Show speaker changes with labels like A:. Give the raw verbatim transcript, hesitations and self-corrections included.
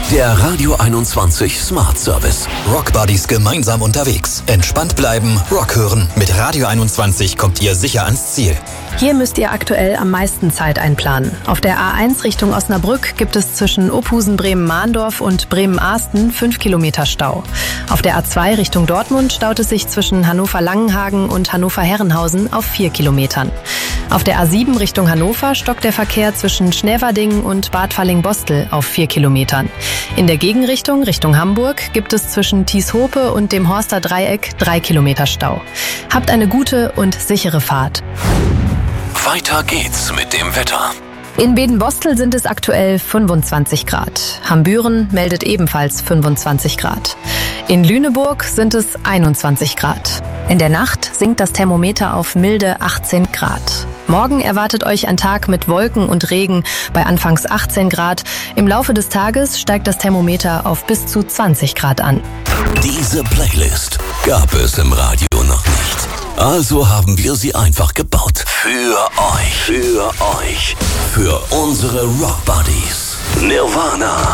A: Der Radio einundzwanzig Smart Service.
B: Rock Buddies gemeinsam unterwegs. Entspannt bleiben, Rock hören. Mit Radio einundzwanzig kommt ihr sicher ans Ziel.
C: Hier müsst ihr aktuell am meisten Zeit einplanen. Auf der A eins Richtung Osnabrück gibt es zwischen Ophusen-Bremen-Mahndorf und Bremen-Ahsten fünf Kilometer Stau. Auf der A zwei Richtung Dortmund staut es sich zwischen Hannover-Langenhagen und Hannover-Herrenhausen auf vier Kilometern. Auf der A sieben Richtung Hannover stockt der Verkehr zwischen Schneverdingen und Bad Falling-Bostel auf vier Kilometern. In der Gegenrichtung, Richtung Hamburg, gibt es zwischen Tieshope und dem Horster Dreieck drei Kilometer Stau. Habt eine gute und sichere Fahrt.
A: Weiter geht's mit dem Wetter.
C: In Bedenbostel sind es aktuell fünfundzwanzig Grad. Hambüren meldet ebenfalls fünfundzwanzig Grad. In Lüneburg sind es einundzwanzig Grad. In der Nacht sinkt das Thermometer auf milde achtzehn Grad. Morgen erwartet euch ein Tag mit Wolken und Regen bei anfangs achtzehn Grad. Im Laufe des Tages steigt das Thermometer auf bis zu zwanzig Grad an.
A: Diese Playlist gab es im Radio noch nicht. Also haben wir sie einfach gebaut. Für euch. Für euch. Für unsere Rock Buddies. Nirvana.